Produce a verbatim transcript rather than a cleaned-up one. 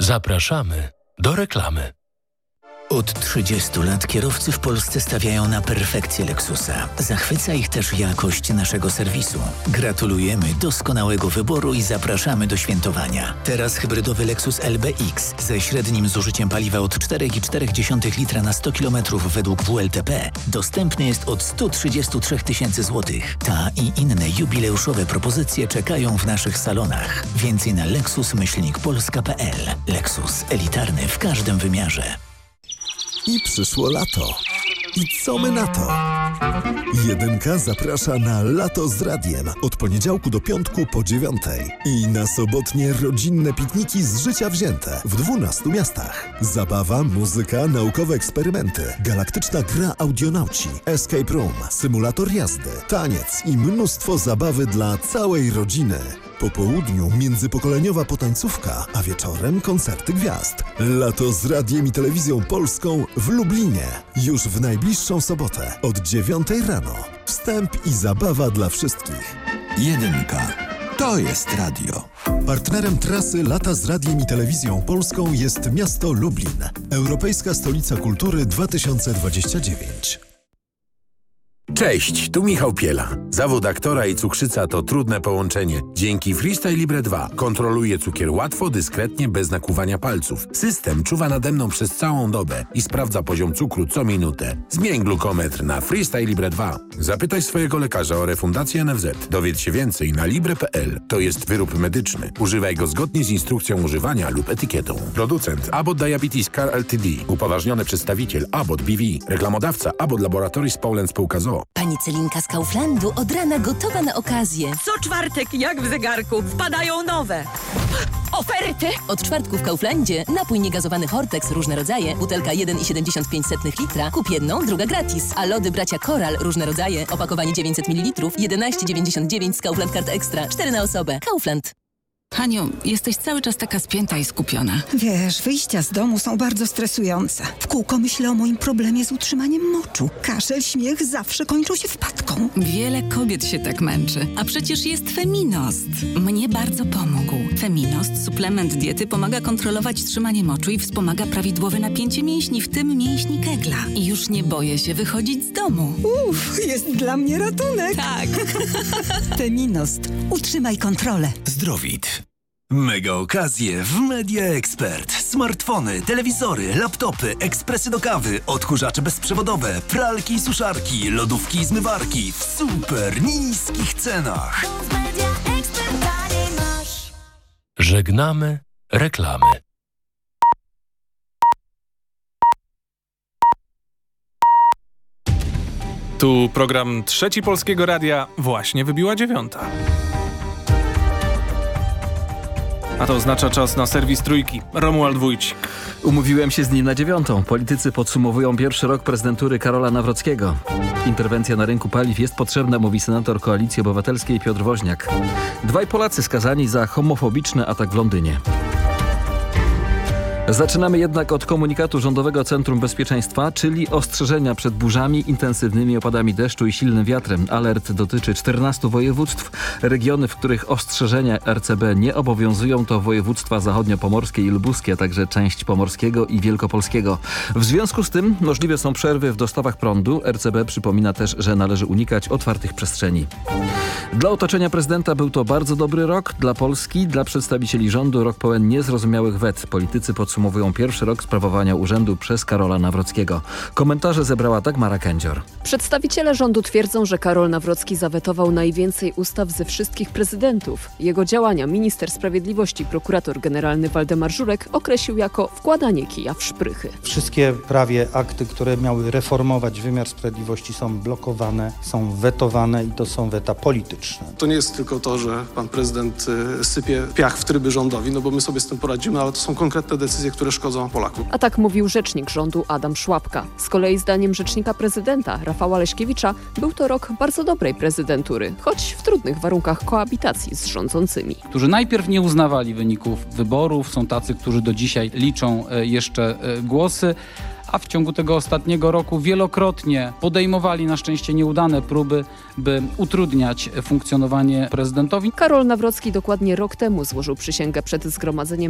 Zapraszamy do reklamy. Od trzydziestu lat kierowcy w Polsce stawiają na perfekcję Lexusa. Zachwyca ich też jakość naszego serwisu. Gratulujemy doskonałego wyboru i zapraszamy do świętowania. Teraz hybrydowy Lexus L B X ze średnim zużyciem paliwa od cztery przecinek cztery litra na sto kilometrów według W L T P dostępny jest od sto trzydzieści trzy tysięcy złotych. Ta i inne jubileuszowe propozycje czekają w naszych salonach. Więcej na lexus myślnik polska kropka p l. Lexus, elitarny w każdym wymiarze. I przyszło lato. I co my na to? Jedynka zaprasza na Lato z Radiem od poniedziałku do piątku po dziewiątej. I na sobotnie rodzinne pikniki z życia wzięte w dwunastu miastach. Zabawa, muzyka, naukowe eksperymenty, galaktyczna gra Audionauci, escape room, symulator jazdy, taniec i mnóstwo zabawy dla całej rodziny. Po południu międzypokoleniowa potańcówka, a wieczorem koncerty gwiazd. Lato z Radiem i Telewizją Polską w Lublinie. Już w najbliższą sobotę od dziewiątej rano. Wstęp i zabawa dla wszystkich. Jedynka. To jest radio. Partnerem trasy Lata z Radiem i Telewizją Polską jest miasto Lublin. Europejska Stolica Kultury dwa tysiące dwudziesty dziewiąty. Cześć, tu Michał Piela. Zawód aktora i cukrzyca to trudne połączenie. Dzięki Freestyle Libre dwa kontroluję cukier łatwo, dyskretnie, bez nakłuwania palców. System czuwa nade mną przez całą dobę i sprawdza poziom cukru co minutę. Zmień glukometr na Freestyle Libre dwa. Zapytaj swojego lekarza o refundację N F Z. Dowiedz się więcej na libre kropka p l. To jest wyrób medyczny. Używaj go zgodnie z instrukcją używania lub etykietą. Producent Abbott Diabetes Care Ltd. Upoważniony przedstawiciel Abbott B V. Reklamodawca Abbott Laboratories Poland Spółka z o o. Pani Celinka z Kauflandu od rana gotowa na okazję. Co czwartek, jak w zegarku, wpadają nowe oferty. Od czwartku w Kauflandzie napój niegazowany Hortex, różne rodzaje, butelka jeden przecinek siedemdziesiąt pięć litra, kup jedną, druga gratis. A lody bracia Koral, różne rodzaje, opakowanie dziewięćset mililitrów, jedenaście dziewięćdziesiąt dziewięć z Kaufland Card Extra, cztery na osobę. Kaufland. Haniu, jesteś cały czas taka spięta i skupiona. Wiesz, wyjścia z domu są bardzo stresujące. W kółko myślę o moim problemie z utrzymaniem moczu. Kaszel, śmiech zawsze kończą się wpadką. Wiele kobiet się tak męczy. A przecież jest Feminost. Mnie bardzo pomógł. Feminost, suplement diety, pomaga kontrolować trzymanie moczu i wspomaga prawidłowe napięcie mięśni, w tym mięśni kegla. I już nie boję się wychodzić z domu. Uff, jest dla mnie ratunek. Tak. Feminost. Utrzymaj kontrolę. Zdrowit. Mega okazje w Media Expert. Smartfony, telewizory, laptopy, ekspresy do kawy, odkurzacze bezprzewodowe, pralki i suszarki, lodówki i zmywarki w super niskich cenach. Żegnamy reklamy. Tu program Trzeci Polskiego Radia. Właśnie wybiła dziewiąta. A to oznacza czas na serwis Trójki. Romuald Wójcik. Umówiłem się z nim na dziewiątą. Politycy podsumowują pierwszy rok prezydentury Karola Nawrockiego. Interwencja na rynku paliw jest potrzebna, mówi senator Koalicji Obywatelskiej Piotr Woźniak. Dwaj Polacy skazani za homofobiczny atak w Londynie. Zaczynamy jednak od komunikatu Rządowego Centrum Bezpieczeństwa, czyli ostrzeżenia przed burzami, intensywnymi opadami deszczu i silnym wiatrem. Alert dotyczy czternastu województw. Regiony, w których ostrzeżenia R C B nie obowiązują, to województwa zachodniopomorskie i lubuskie, a także część pomorskiego i wielkopolskiego. W związku z tym możliwe są przerwy w dostawach prądu. R C B przypomina też, że należy unikać otwartych przestrzeni. Dla otoczenia prezydenta był to bardzo dobry rok. Dla Polski, dla przedstawicieli rządu rok pełen niezrozumiałych wet. Politycy podsumowują pierwszy rok sprawowania urzędu przez Karola Nawrockiego. Komentarze zebrała Dagmara Kędzior. Przedstawiciele rządu twierdzą, że Karol Nawrocki zawetował najwięcej ustaw ze wszystkich prezydentów. Jego działania minister sprawiedliwości, prokurator generalny Waldemar Żurek określił jako wkładanie kija w szprychy. Wszystkie prawie akty, które miały reformować wymiar sprawiedliwości, są blokowane, są wetowane i to są weta polityczne. To nie jest tylko to, że pan prezydent sypie piach w tryby rządowi, no bo my sobie z tym poradzimy, ale to są konkretne decyzje, które szkodzą Polakom. A tak mówił rzecznik rządu Adam Szłapka. Z kolei zdaniem rzecznika prezydenta Rafała Leśkiewicza był to rok bardzo dobrej prezydentury, choć w trudnych warunkach koabitacji z rządzącymi. Którzy najpierw nie uznawali wyników wyborów, są tacy, którzy do dzisiaj liczą jeszcze głosy, a w ciągu tego ostatniego roku wielokrotnie podejmowali na szczęście nieudane próby, by utrudniać funkcjonowanie prezydentowi. Karol Nawrocki dokładnie rok temu złożył przysięgę przed Zgromadzeniem